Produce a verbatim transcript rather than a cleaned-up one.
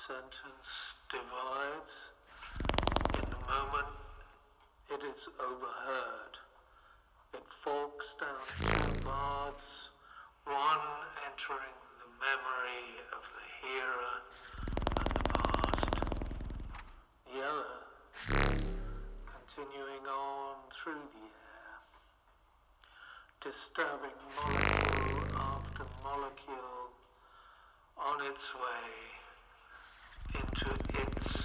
sentence divides. In the moment it is overheard. It forks down two paths, one entering the memory of the hearer and the past. The other continuing on through the air, disturbing molecule after molecule on its way into its